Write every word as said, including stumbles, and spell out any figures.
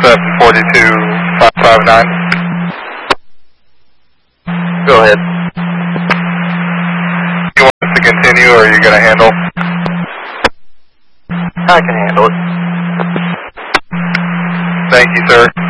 seven four two five five nine. Go ahead. You want us to continue, or are you going to handle? I can handle it. Thank you, sir.